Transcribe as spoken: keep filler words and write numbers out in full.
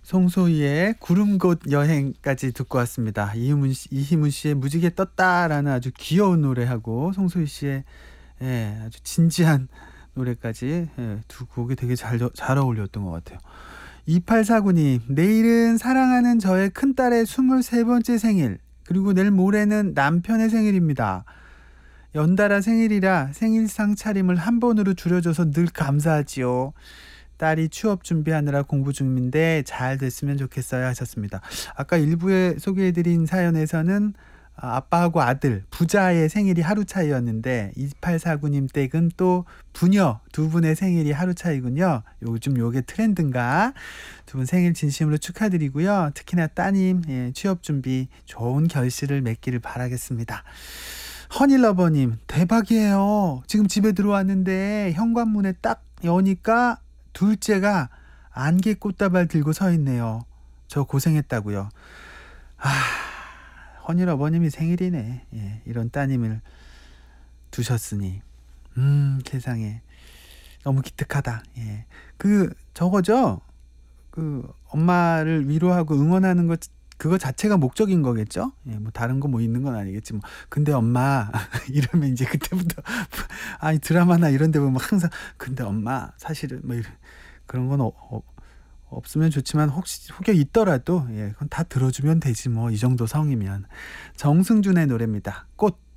송소희의 구름꽃 여행까지 듣고 왔습니다. 이희문 씨, 이희문 씨의 무지개 떴다라는 아주 귀여운 노래하고 송소희 씨의 예, 아주 진지한 노래까지 예, 두 곡이 되게 잘, 잘 어울렸던 것 같아요. 이팔사구 님, 내일은 사랑하는 저의 큰딸의 스물세 번째 생일, 그리고 내일 모레는 남편의 생일입니다. 연달아 생일이라 생일상 차림을 한 번으로 줄여줘서 늘 감사하지요. 딸이 취업 준비하느라 공부 중인데 잘 됐으면 좋겠어요 하셨습니다. 아까 일부에 소개해드린 사연에서는 아빠하고 아들 부자의 생일이 하루 차이였는데 이팔사구 님 댁은 또 부녀 두 분의 생일이 하루 차이군요. 요즘 요게 트렌드인가? 두 분 생일 진심으로 축하드리고요. 특히나 따님 예, 취업 준비 좋은 결실을 맺기를 바라겠습니다. 허니러버님, 대박이에요. 지금 집에 들어왔는데 현관문에 딱 여니까 둘째가 안개 꽃다발 들고 서 있네요. 저 고생했다고요. 아, 허니러버님이 생일이네. 예, 이런 따님을 두셨으니 음 세상에 너무 기특하다. 예, 그 저거죠. 그 엄마를 위로하고 응원하는 것 그거 자체가 목적인 거겠죠? 예, 뭐 다른 거 뭐 있는 건 아니겠지 뭐. 근데 엄마 이러면 이제 그때부터 아니 드라마나 이런 데 보면 항상 근데 엄마 사실은 뭐 이런 그런 건 어, 어, 없으면 좋지만 혹시 혹여 있더라도 예, 그건 다 들어주면 되지 뭐 이 정도 성이면. 정승준의 노래입니다. 꽃.